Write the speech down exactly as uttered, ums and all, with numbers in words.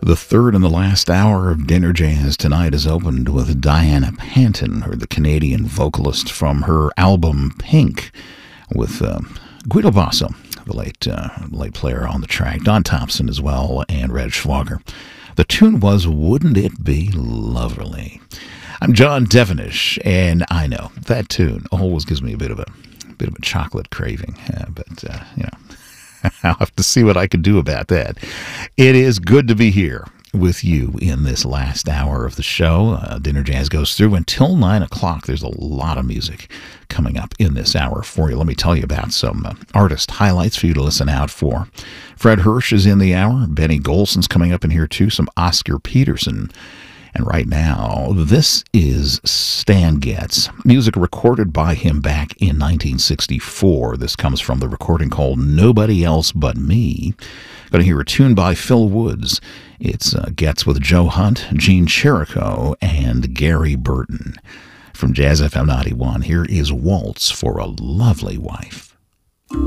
The third and the last hour of Dinner Jazz tonight is opened with Diana Panton, or the Canadian vocalist, from her album Pink, with uh, Guido Basso, the late uh, late player on the track, Don Thompson as well, and Red Schwager. The tune was Wouldn't It Be Lovely? I'm John Devenish, and I know that tune always gives me a bit of a, a bit of a chocolate craving, uh, but uh, you know. I'll have to see what I can do about that. It is good to be here with you in this last hour of the show. Uh, Dinner Jazz goes through until nine o'clock. There's a lot of music coming up in this hour for you. Let me tell you about some uh, artist highlights for you to listen out for. Fred Hirsch is in the hour. Benny Golson's coming up in here too. Some Oscar Peterson. And right now, this is Stan Getz, music recorded by him back in nineteen sixty-four. This comes from the recording called Nobody Else But Me. Going to hear a tune by Phil Woods. It's uh, Getz with Joe Hunt, Gene Cherico, and Gary Burton. From Jazz F M ninety-one, here is Waltz for a Lovely Wife.